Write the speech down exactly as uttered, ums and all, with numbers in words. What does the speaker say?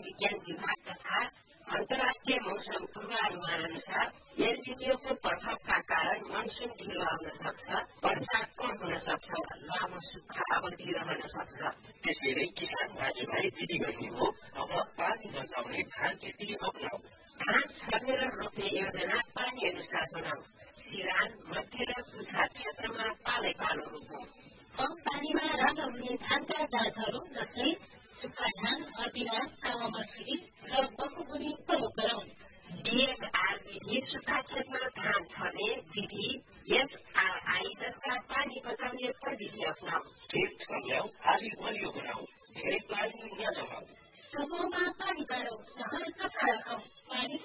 विज्ञान विभाग तथा अन्तर्राष्ट्रिय मौसम पूर्वानुमान अनुसार एल निनो प्रभावका कारण मनसुन ढिलो आउन सक्छ, वर्षा कम हुन सक्छ, लामो सुक्खा अवधि रहन सक्छ। त्यसैले किसान दाजुभाइ दिदीबहिनीको अब पानी बचाउने धान खेती अपनाऊ। धान छर्ने र रोप्ने योजना पानी अनुसार बनाऊ। सिरान, मध्य र कुछा क्षेत्रमा पालै पालो रोपौं। कम पानीमा राम्रो हुने धानका जातहरू जस्तै सुक्खा धान, अर्पिना, कालो मर्सुरी र बखुबुनी प्रयोग गरौं। डीएसआर विधि सुक्खा क्षेत्रमा धान छर्ने विधि, एसआरआई जस्ता पानी बचाउने प्रविधि अपनाऊ। खेत सम्झाऊ, आली बलियो बनाऊ, धेरै पानी नजमाऊ। समूहमा पानी बाँडौं, सहर सफा राखौं। पानी